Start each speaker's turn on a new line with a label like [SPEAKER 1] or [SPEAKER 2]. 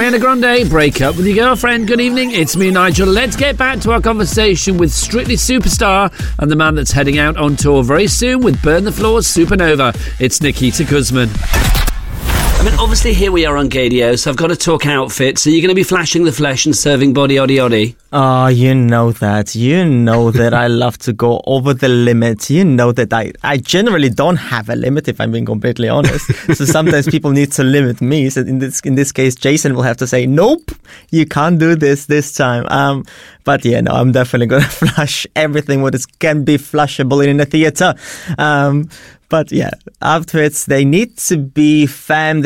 [SPEAKER 1] Ariana Grande, break up with your girlfriend. Good evening, it's me, Nigel. Let's get back to our conversation with Strictly Superstar and the man that's heading out on tour very soon with Burn the Floor's Supernova. It's Nikita Kuzman. I mean, obviously here we are on Gadio, so I've got to talk outfits. Are you going to be flashing the flesh and serving body oddy oddy?
[SPEAKER 2] Oh, you know that. You know that I love to go over the limit. You know that I generally don't have a limit, if I'm being completely honest. So sometimes people need to limit me. So in this case, Jason will have to say, nope, you can't do this time. But yeah, no, I'm definitely going to flush everything what can be flushable in a theater. But yeah, outfits, they need to be femme.